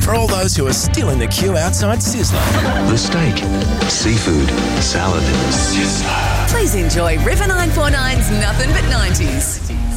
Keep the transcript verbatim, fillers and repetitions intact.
for all those who are still in the queue outside Sizzler. The steak, seafood, salad. Sizzler. Please enjoy River nine four nine's Nothing But nineties.